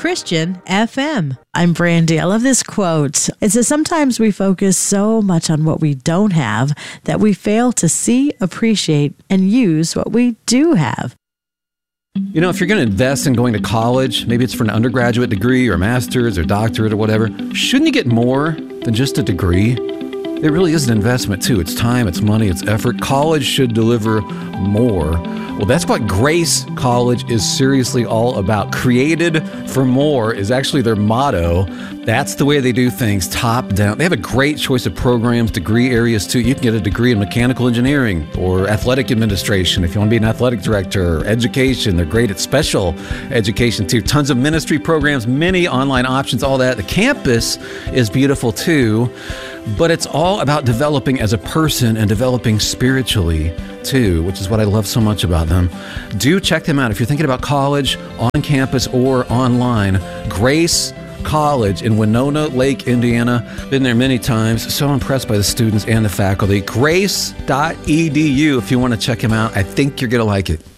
Christian FM. I'm Brandy. I love this quote. It says, sometimes we focus so much on what we don't have that we fail to see, appreciate, and use what we do have. You know, if you're going to invest in going to college, maybe it's for an undergraduate degree or a master's or doctorate or whatever, shouldn't you get more than just a degree? It really is an investment too. It's time, it's money, it's effort. College should deliver more. Well, that's what Grace College is seriously all about. Created for more is actually their motto. That's the way they do things, top down. They have a great choice of programs, degree areas too. You can get a degree in mechanical engineering or athletic administration if you want to be an athletic director, or education. They're great at special education too. Tons of ministry programs, many online options, all that. The campus is beautiful too. But it's all about developing as a person and developing spiritually too, which is what I love so much about them. Do check them out if you're thinking about college, on campus or online. Grace College in Winona Lake, Indiana. Been there many times. So impressed by the students and the faculty. Grace.edu if you want to check them out. I think you're going to like it.